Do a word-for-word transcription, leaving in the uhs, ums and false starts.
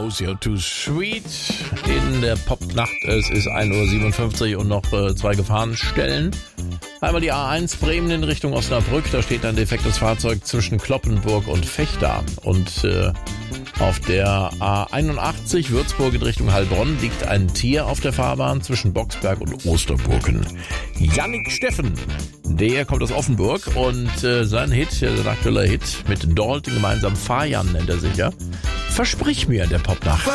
Knows You're Too Sweet in der Popnacht. Es ist ein Uhr siebenundfünfzig und noch äh, zwei Gefahrenstellen. Einmal die A eins Bremen in Richtung Osnabrück. Da steht ein defektes Fahrzeug zwischen Kloppenburg und Vechta. Und äh, auf der A einundachtzig Würzburg in Richtung Heilbronn liegt ein Tier auf der Fahrbahn zwischen Boxberg und Osterburgen. Jannik Steffen, der kommt aus Offenburg und äh, sein Hit, sein aktueller Hit mit Dalton gemeinsam, Fajan nennt er sich ja, Versprich mir in der Popnacht.